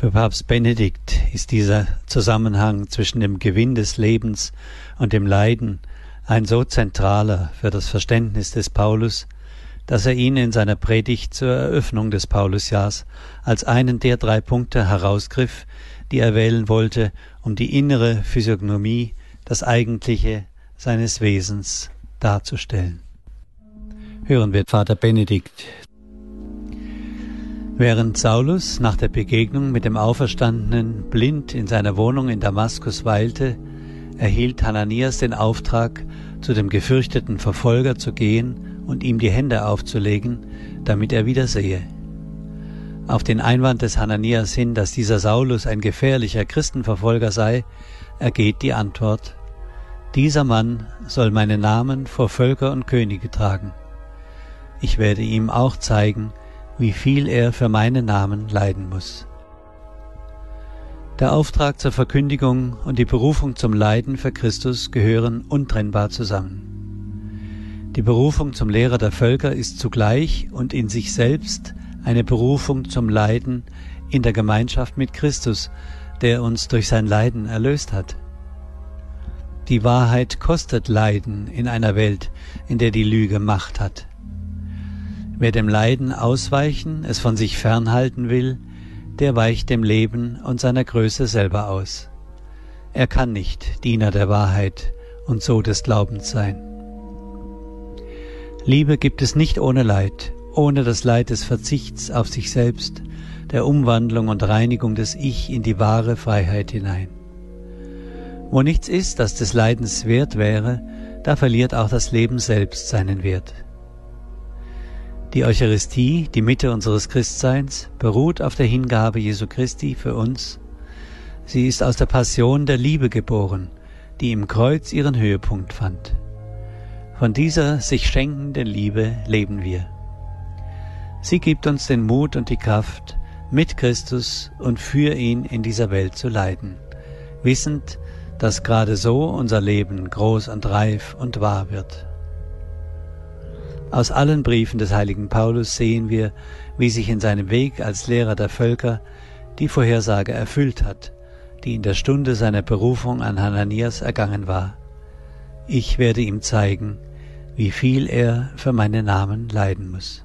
Für Papst Benedikt ist dieser Zusammenhang zwischen dem Gewinn des Lebens und dem Leiden ein so zentraler für das Verständnis des Paulus, dass er ihn in seiner Predigt zur Eröffnung des Paulusjahrs als einen der 3 Punkte herausgriff, die er wählen wollte, um die innere Physiognomie, das Eigentliche seines Wesens darzustellen. Hören wir Vater Benedikt. Während Saulus nach der Begegnung mit dem Auferstandenen blind in seiner Wohnung in Damaskus weilte, erhielt Hananias den Auftrag, zu dem gefürchteten Verfolger zu gehen und ihm die Hände aufzulegen, damit er wieder sehe. Auf den Einwand des Hananias hin, dass dieser Saulus ein gefährlicher Christenverfolger sei, ergeht die Antwort: Dieser Mann soll meinen Namen vor Völker und Könige tragen. Ich werde ihm auch zeigen, wie viel er für meinen Namen leiden muss. Der Auftrag zur Verkündigung und die Berufung zum Leiden für Christus gehören untrennbar zusammen. Die Berufung zum Lehrer der Völker ist zugleich und in sich selbst eine Berufung zum Leiden in der Gemeinschaft mit Christus, der uns durch sein Leiden erlöst hat. Die Wahrheit kostet Leiden in einer Welt, in der die Lüge Macht hat. Wer dem Leiden ausweichen, es von sich fernhalten will, der weicht dem Leben und seiner Größe selber aus. Er kann nicht Diener der Wahrheit und so des Glaubens sein. Liebe gibt es nicht ohne Leid, ohne das Leid des Verzichts auf sich selbst, der Umwandlung und Reinigung des Ich in die wahre Freiheit hinein. Wo nichts ist, das des Leidens wert wäre, da verliert auch das Leben selbst seinen Wert. Die Eucharistie, die Mitte unseres Christseins, beruht auf der Hingabe Jesu Christi für uns. Sie ist aus der Passion der Liebe geboren, die im Kreuz ihren Höhepunkt fand. Von dieser sich schenkenden Liebe leben wir. Sie gibt uns den Mut und die Kraft, mit Christus und für ihn in dieser Welt zu leiden, wissend, dass gerade so unser Leben groß und reif und wahr wird. Aus allen Briefen des heiligen Paulus sehen wir, wie sich in seinem Weg als Lehrer der Völker die Vorhersage erfüllt hat, die in der Stunde seiner Berufung an Hananias ergangen war. Ich werde ihm zeigen, wie viel er für meinen Namen leiden muss.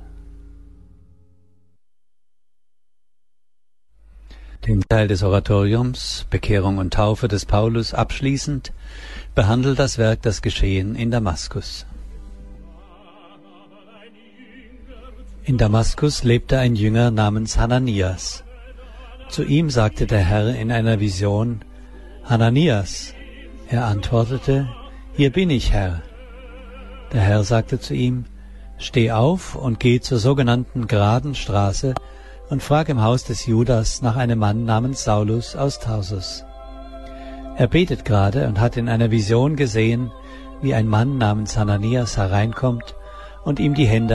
Den Teil des Oratoriums, Bekehrung und Taufe des Paulus abschließend, behandelt das Werk das Geschehen in Damaskus. In Damaskus lebte ein Jünger namens Hananias. Zu ihm sagte der Herr in einer Vision: Hananias. Er antwortete: Hier bin ich, Herr. Der Herr sagte zu ihm: Steh auf und geh zur sogenannten geraden Straße und frag im Haus des Judas nach einem Mann namens Saulus aus Tarsus. Er betet gerade und hat in einer Vision gesehen, wie ein Mann namens Hananias hereinkommt und ihm die Hände